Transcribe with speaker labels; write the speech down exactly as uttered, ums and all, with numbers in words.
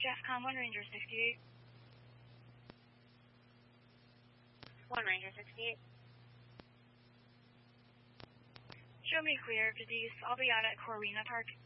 Speaker 1: JAFCOM one Ranger sixty-eight.
Speaker 2: one Ranger sixty-eight.
Speaker 1: Show me clear to East. I'll be out at Corwina Park.